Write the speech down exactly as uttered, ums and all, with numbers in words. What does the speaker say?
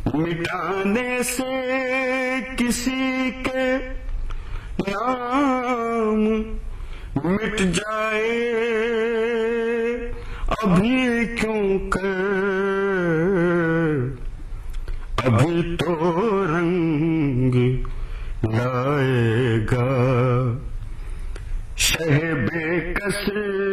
मिटाने से किसी के नाम मिट जाए, अभी क्यों कर, अभी तो रंग लाएगा शह बेकस